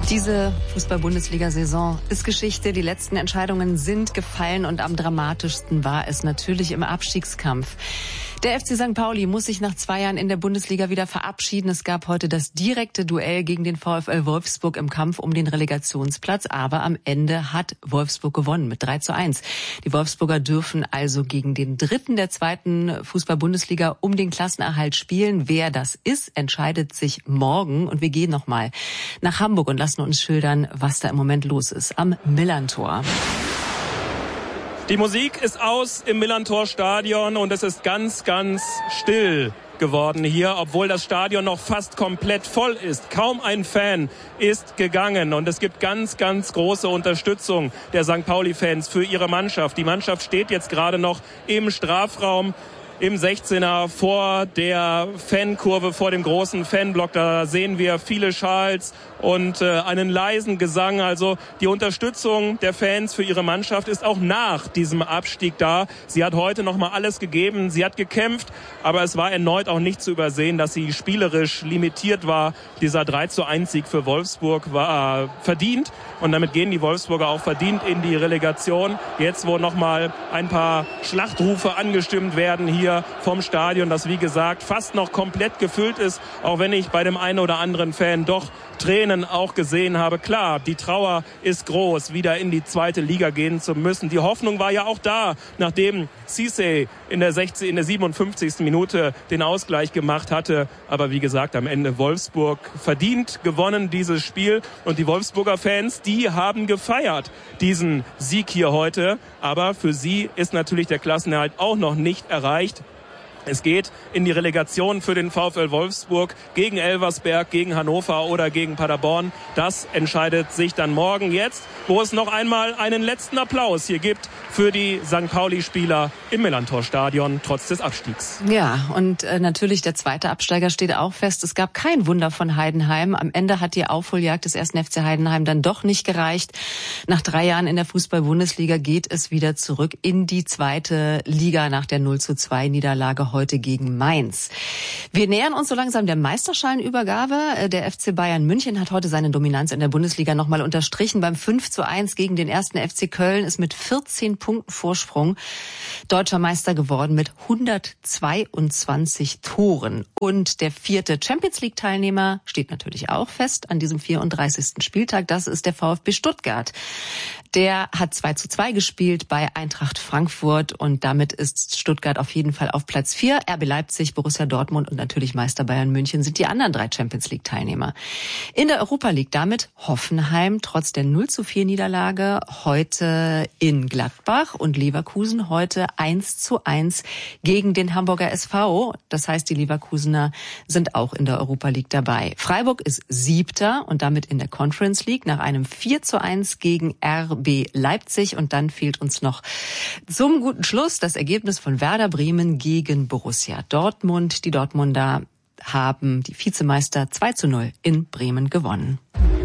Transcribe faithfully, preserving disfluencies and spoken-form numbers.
Diese Fußball-Bundesliga-Saison ist Geschichte. Die letzten Entscheidungen sind gefallen und am dramatischsten war es natürlich im Abstiegskampf. Der F C Sankt Pauli muss sich nach zwei Jahren in der Bundesliga wieder verabschieden. Es gab heute das direkte Duell gegen den VfL Wolfsburg im Kampf um den Relegationsplatz. Aber am Ende hat Wolfsburg gewonnen mit drei zu eins. Die Wolfsburger dürfen also gegen den Dritten der zweiten Fußball-Bundesliga um den Klassenerhalt spielen. Wer das ist, entscheidet sich morgen. Und wir gehen nochmal nach Hamburg und lassen uns schildern, was da im Moment los ist am Millerntor. Die Musik ist aus im Millerntor-Stadion und es ist ganz, ganz still geworden hier, obwohl das Stadion noch fast komplett voll ist. Kaum ein Fan ist gegangen und es gibt ganz, ganz große Unterstützung der Sankt Pauli-Fans für ihre Mannschaft. Die Mannschaft steht jetzt gerade noch im Strafraum, im sechzehner vor der Fankurve, vor dem großen Fanblock. Da sehen wir viele Schals und äh, einen leisen Gesang. Also die Unterstützung der Fans für ihre Mannschaft ist auch nach diesem Abstieg da. Sie hat heute noch mal alles gegeben. Sie hat gekämpft, aber es war erneut auch nicht zu übersehen, dass sie spielerisch limitiert war. Dieser drei zu eins Sieg für Wolfsburg war verdient und damit gehen die Wolfsburger auch verdient in die Relegation. Jetzt, wo noch mal ein paar Schlachtrufe angestimmt werden hier vom Stadion, das wie gesagt fast noch komplett gefüllt ist, auch wenn ich bei dem einen oder anderen Fan doch Tränen auch gesehen habe. Klar, die Trauer ist groß, wieder in die zweite Liga gehen zu müssen. Die Hoffnung war ja auch da, nachdem Cisse in der sechzig, in der siebenundfünfzigsten Minute den Ausgleich gemacht hatte. Aber wie gesagt, am Ende Wolfsburg verdient gewonnen dieses Spiel. Und die Wolfsburger Fans, die haben gefeiert diesen Sieg hier heute. Aber für sie ist natürlich der Klassenerhalt auch noch nicht erreicht. Es geht in die Relegation für den VfL Wolfsburg gegen Elversberg, gegen Hannover oder gegen Paderborn. Das entscheidet sich dann morgen. Jetzt, wo es noch einmal einen letzten Applaus hier gibt für die Sankt Pauli-Spieler im Millerntor-Stadion trotz des Abstiegs. Ja, und äh, natürlich der zweite Absteiger steht auch fest. Es gab kein Wunder von Heidenheim. Am Ende hat die Aufholjagd des ersten F C Heidenheim dann doch nicht gereicht. Nach drei Jahren in der Fußball-Bundesliga geht es wieder zurück in die zweite Liga nach der null zu zwei Niederlage heute gegen Mainz. Wir nähern uns so langsam der Meisterschalenübergabe. Der F C Bayern München hat heute seine Dominanz in der Bundesliga nochmal unterstrichen. Beim fünf zu eins gegen den ersten F C Köln ist mit vierzehn Punkten Vorsprung deutscher Meister geworden mit hundertzweiundzwanzig Toren. Und der vierte Champions-League-Teilnehmer steht natürlich auch fest an diesem vierunddreißigsten Spieltag. Das ist der VfB Stuttgart. Der hat zwei zu zwei gespielt bei Eintracht Frankfurt und damit ist Stuttgart auf jeden Fall auf Platz vier. R B Leipzig, Borussia Dortmund und natürlich Meister Bayern München sind die anderen drei Champions-League-Teilnehmer. In der Europa League damit Hoffenheim trotz der null zu vier Niederlage heute in Gladbach und Leverkusen heute eins zu eins gegen den Hamburger S V. Das heißt, die Leverkusener sind auch in der Europa League dabei. Freiburg ist Siebter und damit in der Conference League nach einem vier zu eins gegen R B Leipzig. Und dann fehlt uns noch zum guten Schluss das Ergebnis von Werder Bremen gegen Borussia Dortmund. Die Dortmunder haben die Vizemeister zwei zu null in Bremen gewonnen.